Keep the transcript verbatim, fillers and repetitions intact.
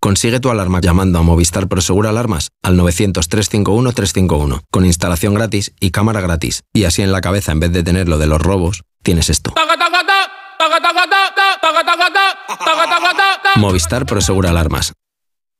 Consigue tu alarma llamando a Movistar Prosegur Alarmas al novecientos, trescientos cincuenta y uno, trescientos cincuenta y uno, con instalación gratis y cámara gratis. Y así en la cabeza, en vez de tener lo de los robos, tienes esto. Movistar Prosegur Alarmas.